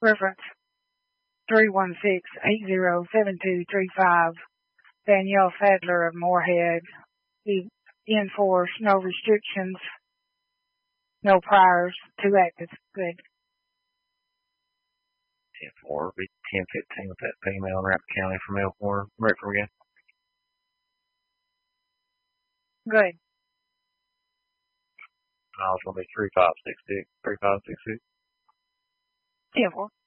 Reference 316-807235. Danielle Sadler of Moorhead. In force, no restrictions, no priors, 2 active. Good. 10-4, be 10-15 with that female in Rapid County from Elkhorn. Right from again. Good. Miles will be 3566. 3566. 10-4.